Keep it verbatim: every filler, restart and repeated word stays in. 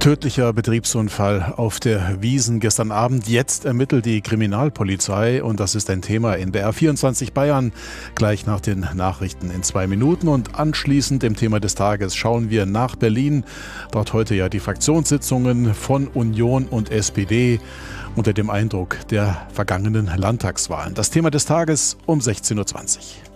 Tödlicher Betriebsunfall auf der Wiesn gestern Abend. Jetzt ermittelt die Kriminalpolizei und das ist ein Thema in B R vierundzwanzig Bayern. Gleich nach den Nachrichten in zwei Minuten und anschließend im Thema des Tages schauen wir nach Berlin. Dort heute ja die Fraktionssitzungen von Union und S P D unter dem Eindruck der vergangenen Landtagswahlen. Das Thema des Tages um sechzehn Uhr zwanzig.